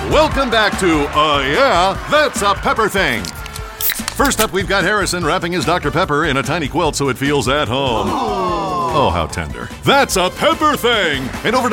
Welcome back to Yeah, That's a Pepper Thing. First up, we've got Harrison wrapping his Dr. Pepper in a tiny quilt so it feels at home. Oh, how tender. That's a Pepper Thing. And over to